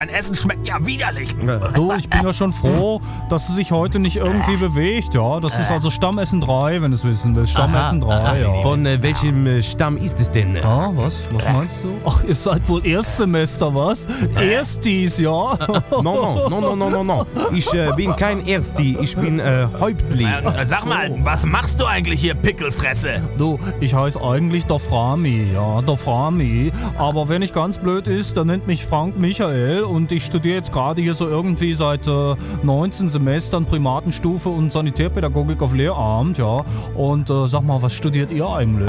Dein Essen schmeckt ja widerlich. Du, ich bin ja schon froh, dass sie sich heute nicht irgendwie bewegt, ja. Das ist also Stammessen 3, wenn du es wissen willst. Stammessen 3, ja. Von welchem Stamm ist es denn? Ah, was? Was meinst du? Ach, ihr seid wohl Erstsemester, was? Erstis, ja? No. Ich bin kein Ersti, ich bin Häuptling. Sag mal, was machst du eigentlich hier, Pickelfresse? Du, ich heiße eigentlich Doframi, ja, Doframi. Aber wenn ich ganz blöd ist, dann nennt mich Frank Michael und ich studiere jetzt gerade hier so irgendwie seit 19 Semestern Primatenstufe und Sanitärpädagogik auf Lehramt, ja. Und sag mal, was studiert ihr eigentlich?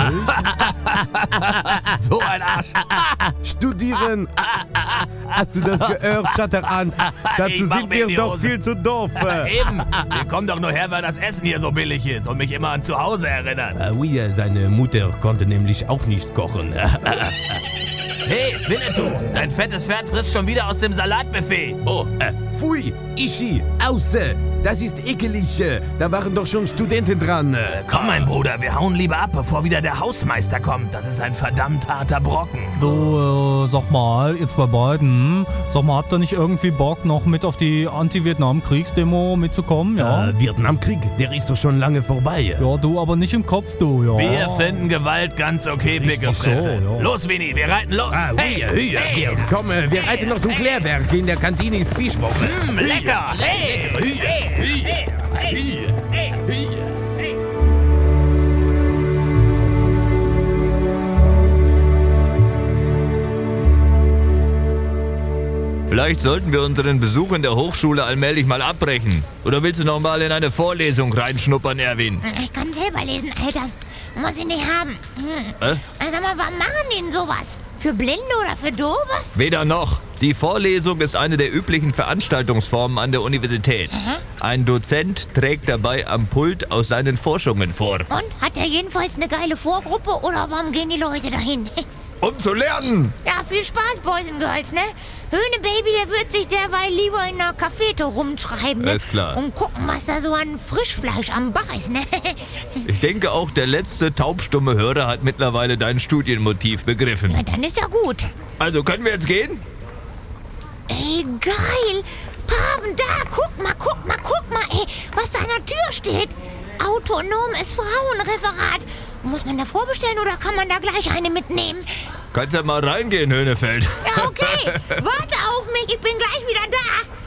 So ein Arsch. Studieren. Hast du das gehört, Chatteran? Dazu sind wir doch viel zu doof. Eben. Wir kommen doch nur her, weil das Essen hier so billig ist und mich immer an zu Hause erinnert. Oui, seine Mutter konnte nämlich auch nicht kochen. Hey, Winnetou, dein fettes Pferd frisst schon wieder aus dem Salatbuffet. Oh, pfui, Ishi, außer. Das ist ekelig. Da waren doch schon Studenten dran. Komm, mein Bruder, wir hauen lieber ab, bevor wieder der Hausmeister kommt. Das ist ein verdammt harter Brocken. Du, sag mal, jetzt bei beiden, sag mal, habt ihr nicht irgendwie Bock, noch mit auf die Anti-Vietnam-Kriegsdemo mitzukommen, ja? Vietnamkrieg, der ist doch schon lange vorbei. Ja, du, aber nicht im Kopf, du, ja. Wir finden Gewalt ganz okay, Pickelfresse. So, ja. Los, Winnie, wir reiten los. Hey. Komm, wir reiten noch zum Klärwerk. In der Kantine ist Fischwoche. Lecker. Hey. Vielleicht sollten wir unseren Besuch in der Hochschule allmählich mal abbrechen. Oder willst du noch mal in eine Vorlesung reinschnuppern, Erwin? Ich kann selber lesen, Alter. Muss ich nicht haben. Sag mal, warum machen die denn sowas? Für Blinde oder für Doofe? Weder noch. Die Vorlesung ist eine der üblichen Veranstaltungsformen an der Universität. Ein Dozent trägt dabei am Pult aus seinen Forschungen vor. Und? Hat er jedenfalls eine geile Vorgruppe oder warum gehen die Leute dahin? Um zu lernen! Ja, viel Spaß, Boys and Girls, ne? Höhnebaby, der wird sich derweil lieber in einer Cafete rumtreiben, ne? Ist klar. Und gucken, was da so an Frischfleisch am Bach ist, ne? Ich denke auch, der letzte taubstumme Hörer hat mittlerweile dein Studienmotiv begriffen. Na, dann ist ja gut. Also, können wir jetzt gehen? Ey, geil! Paven, da, guck mal, ey, was da an der Tür steht. Autonomes Frauenreferat. Muss man da vorbestellen oder kann man da gleich eine mitnehmen? Kannst ja mal reingehen, Höhnefeld. Ja, okay. Warte auf mich, ich bin gleich wieder da.